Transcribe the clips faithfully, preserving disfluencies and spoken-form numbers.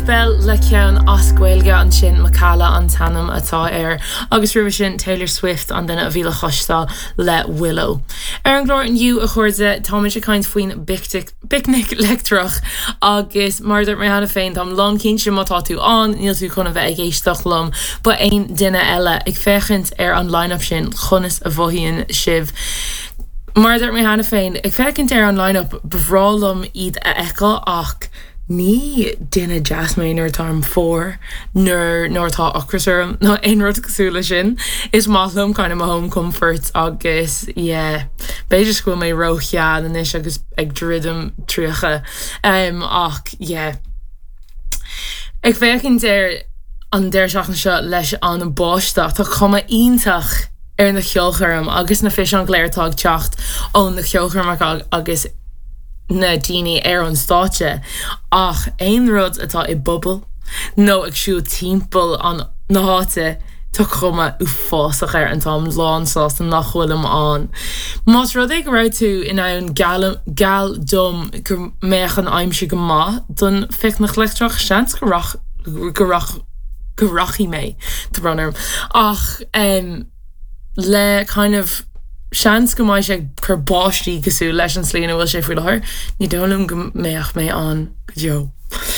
bell le ceann ascuilge an sin Macala an tanam atá air agus river sin Taylor Swift an duna a bhíle chostal le Willow. Ar an glóir inniu a chuirde táid sé caint faoin picnic lectrach agus mar dúirt mé hana féin tam lom cín sin mátá tú an níl tú chuna bheith ag éisteach lom ba ein duine eile ag fechint ar an line-up sin chunas a bhóhíonn sibh. Mar dúirt mé hana féin ag fechint ar an line-up bhrálam iad a eicil ach ní duine Jasmine ar tarm fór nuair nóirtá acrasúm nó ein rud cosúla sin is máthlumm kind of my home comfort agus yeah beidir scoil mé roichean and is agus ag dridum tríocha um, ach yeah ag fecinn ar an deir seachna seo leis an an báisteach tá cuma ionintach ar na cheolcharm agus na fis an gléirtág teacht ón na cheolcharm agus na daoine ar an státe ach ein rud atá i bubble nó ag siú timppel an na háte tá chuma ú fásach ar an tám lánsásta nachhfuilm an. Más rud ag raibh tú in ann gal dom gur méchan aimse go má don fic nach leictrach seans gorach gorach gorachi mé te runner ach um, le kind of Seans go mai sé chur báistí gosú leis an slína bhfuil sé fuil thir ní dólam go méach mé an go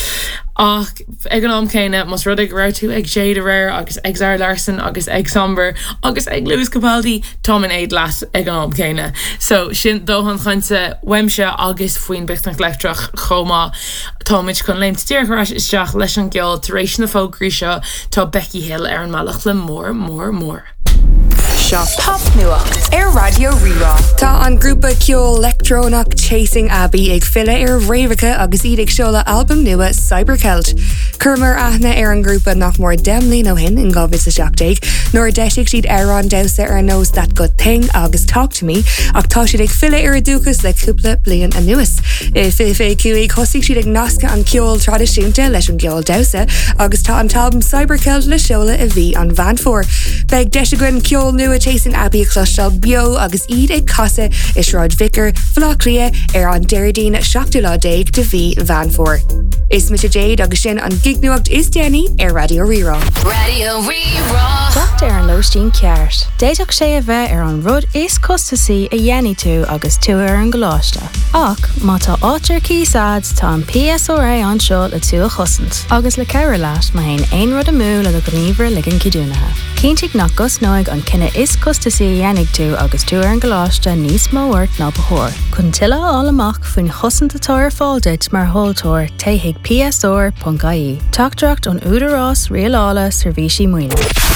ach ag an am céine mas rud ag raibh tú ag Jada Rare agus ag Zara Larsson agus ag Somber agus ag Lewis Capaldi Tom and Aid las ag an am céine so sin dóhan chainte weimse agus faoin bichtach lectrach chomá táid chun léim tíorrás isteach leis an geol taréis na fógrí seo tá Becky Hill ar an malach le mór mór mór Shop Pop nua Air Radio Rerá Tá an grúpa ceol electrónach Chasing Abbey ag fila ar Réireacha agus iad ag seola album nua Cybercelt. Curmar aithne ar an grúpa nach mór demlí nó hin in gábhid sa seachtaigh nóair deisiigh siad ar an dausa ar Knows That Good Thing agus Talk to Me ach tá siad ag fila ar a dúchas le cúpla bliain a nuas. I F A Q ag thosaigh siad ag nasca an ceol tradiisiúnta leis an geol dausa agus tá an talbum Cybercelt le seola a bhí an bhain fór. Beag deisiigh ceol nua Chasing Abbey clostal bio agus iad ag casa is Rod Vicker Flaclia ar an Deirdín seachtaí déag de bhí van for. Is Mister Jade agus sin an gignuacht is Jenny ar Radio Rerá. Radio Rerá. Wacht ar an lostín ceart. Déiteach sé a bheith ar an rud is costasaí a dhéanaí tú agus tú ar an gláiste. Ach, má tá áitir císáid tá an P S R A anseo le tú a chosint. Agus le ceir leat má haon aon rud a mú le go gníomhar ligan cidúnathe. Cíntigh nach gus nóig an cinenne is costasaí a dhéanaigh tú agus tú ar an gláiste níos móhairt ná bethór. Chun tuile all amach faoin chosantatóir fáilte mar holtóir taigh P S R dot I E. Tugdracht an údarrás rialála servisi muoine.